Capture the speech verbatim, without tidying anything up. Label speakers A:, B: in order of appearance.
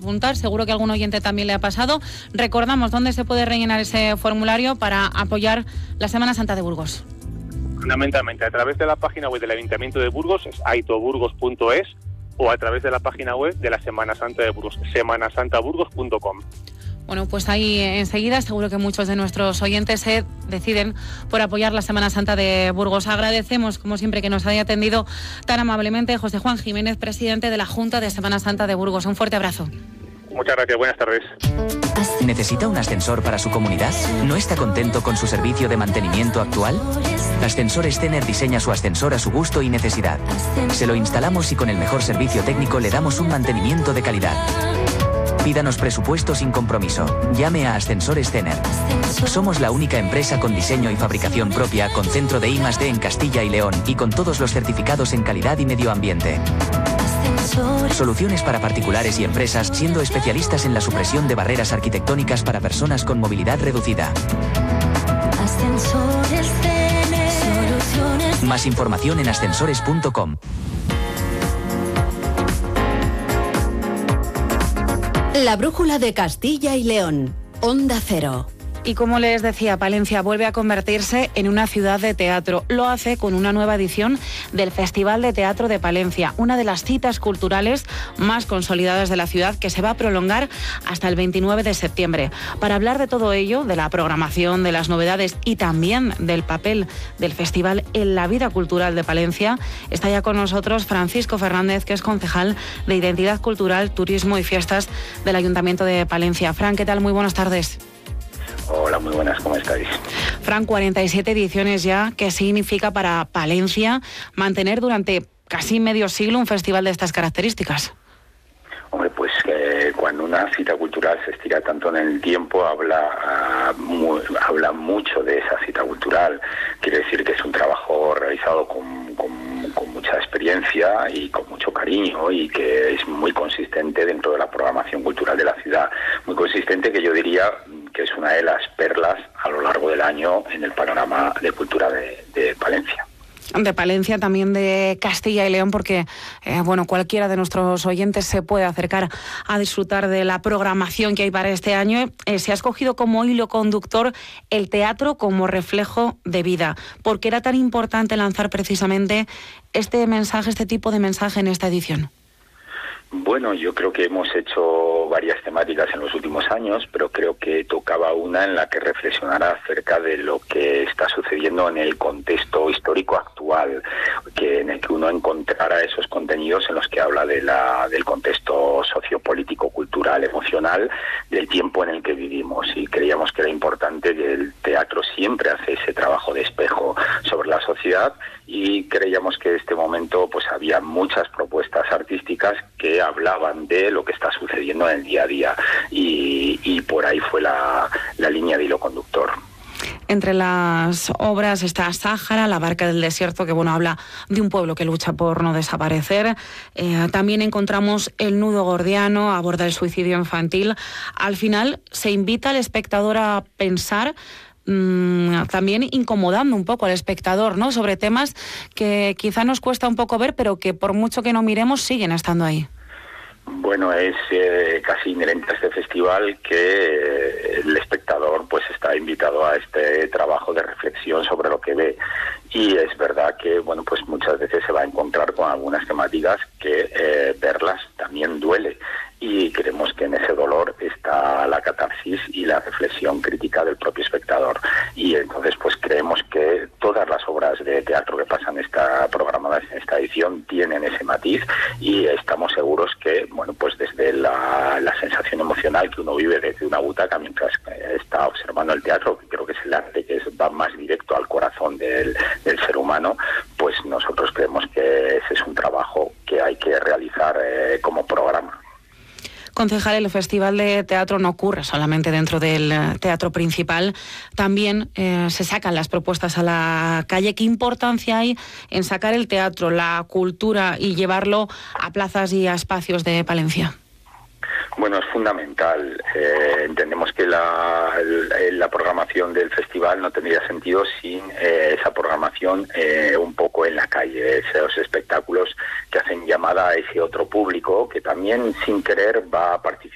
A: apuntar, seguro que a algún oyente también le ha pasado. Recordamos dónde se puede rellenar ese formulario para apoyar la Semana Santa de Burgos.
B: Fundamentalmente a través de la página web del Ayuntamiento de Burgos, es aitoburgos punto es, o a través de la página web de la Semana Santa de Burgos, semana santa burgos punto com.
A: Bueno, pues ahí enseguida seguro que muchos de nuestros oyentes se deciden por apoyar la Semana Santa de Burgos. Agradecemos, como siempre, que nos haya atendido tan amablemente José Juan Jiménez, presidente de la Junta de Semana Santa de Burgos. Un fuerte abrazo.
B: Muchas gracias, buenas tardes.
C: ¿Necesita un ascensor para su comunidad? ¿No está contento con su servicio de mantenimiento actual? Ascensores Zener diseña su ascensor a su gusto y necesidad. Se lo instalamos y con el mejor servicio técnico le damos un mantenimiento de calidad. Pídanos presupuesto sin compromiso. Llame a Ascensores Zener. Somos la única empresa con diseño y fabricación propia, con centro de I más D en Castilla y León y con todos los certificados en calidad y medio ambiente. Soluciones para particulares y empresas, siendo especialistas en la supresión de barreras arquitectónicas para personas con movilidad reducida.
D: Ascensores Zener.
C: Más información en ascensores punto com.
E: La brújula de Castilla y León. Onda Cero.
A: Y como les decía, Palencia vuelve a convertirse en una ciudad de teatro. Lo hace con una nueva edición del Festival de Teatro de Palencia, una de las citas culturales más consolidadas de la ciudad, que se va a prolongar hasta el veintinueve de septiembre. Para hablar de todo ello, de la programación, de las novedades y también del papel del festival en la vida cultural de Palencia, está ya con nosotros Francisco Fernández, que es concejal de Identidad Cultural, Turismo y Fiestas del Ayuntamiento de Palencia. Fran, ¿qué tal? Muy buenas tardes.
F: Hola, muy buenas, ¿cómo estáis?
A: Fran, cuarenta y siete ediciones ya. ¿Qué significa para Palencia mantener durante casi medio siglo un festival de estas características?
F: Hombre, pues eh, cuando una cita cultural se estira tanto en el tiempo, habla, uh, muy, habla mucho de esa cita cultural. Quiere decir que es un trabajo realizado con, con, con mucha experiencia y con mucho cariño, y que es muy consistente dentro de la programación cultural de la ciudad. Muy consistente, que yo diría que es una de las perlas a lo largo del año en el panorama de cultura de, de Palencia.
A: De Palencia, también de Castilla y León, porque eh, bueno, cualquiera de nuestros oyentes se puede acercar a disfrutar de la programación que hay para este año. Eh, se ha escogido como hilo conductor el teatro como reflejo de vida. ¿Por qué era tan importante lanzar precisamente este mensaje, este tipo de mensaje en esta edición?
F: Bueno, yo creo que hemos hecho varias temáticas en los últimos años, pero creo que tocaba una en la que reflexionara acerca de lo que está sucediendo en el contexto histórico actual, que en el que uno encontrara esos contenidos en los que habla de la, del contexto sociopolítico, cultural, emocional, del tiempo en el que vivimos. Y creíamos que era importante que el teatro siempre hace ese trabajo de espejo sobre la sociedad, y creíamos que en este momento pues había muchas propuestas artísticas que hablaban de lo que está sucediendo en el día a día, y, y por ahí fue la, la línea de hilo conductor.
A: Entre las obras está Sáhara, La barca del desierto, que bueno, habla de un pueblo que lucha por no desaparecer. Eh, también encontramos El nudo gordiano, aborda el suicidio infantil. Al final se invita al espectador a pensar, mmm, también incomodando un poco al espectador, ¿no?, sobre temas que quizá nos cuesta un poco ver, pero que por mucho que no miremos siguen estando ahí.
F: Bueno, es eh, casi inherente a este festival que eh, el espectador pues está invitado a este trabajo de reflexión sobre lo que ve, y es verdad que bueno, pues muchas veces se va a encontrar con algunas temáticas que eh, verlas también duele, y creemos que en ese dolor está la catarsis y la reflexión crítica del propio espectador. Y entonces pues creemos que todas las obras de teatro que pasan esta programadas en esta edición tienen ese matiz, y estamos seguros que bueno, pues desde la, la sensación emocional que uno vive desde una butaca mientras está observando el teatro, que creo que es el arte que es, va más directo al corazón del, del ser humano, pues nosotros creemos que ese es un trabajo que hay que realizar eh, como programa.
A: Concejal, el Festival de Teatro no ocurre solamente dentro del teatro principal, también eh, se sacan las propuestas a la calle. ¿Qué importancia hay en sacar el teatro, la cultura y llevarlo a plazas y a espacios de Palencia?
F: Bueno, es fundamental. Eh, entendemos que la, la programación del festival no tendría sentido sin eh, esa programación eh, un poco en la calle, esos espectáculos que hacen llamada a ese otro público que también sin querer va a participar